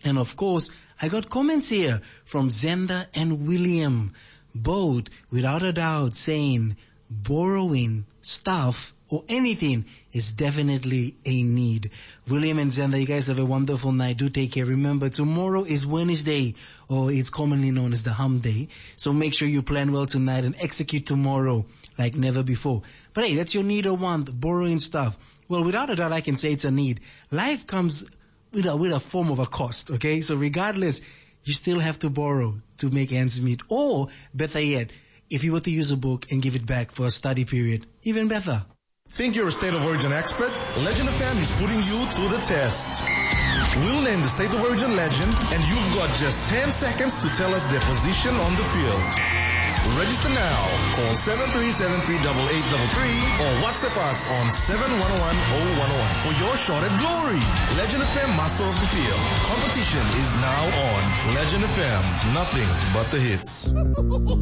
And of course, I got comments here from Zenda and William, both without a doubt saying borrowing stuff or anything is definitely a need. William and Zenda, you guys have a wonderful night. Do take care. Remember, tomorrow is Wednesday, or it's commonly known as the Hump Day. So make sure you plan well tonight and execute tomorrow like never before. But hey, that's your need or want, borrowing stuff. Well, without a doubt, I can say it's a need. Life comes with a form of a cost, okay? So regardless, you still have to borrow to make ends meet. Or, better yet, if you were to use a book and give it back for a study period, even better. Think you're a State of Origin expert? Legend FM is putting you to the test. We'll name the State of Origin legend, and you've got just 10 seconds to tell us their position on the field. Register now. Call 7373-8833 or WhatsApp us on 711-0101 for your shot at glory. Legend FM Master of the Field. Competition is now on. Legend FM, nothing but the hits.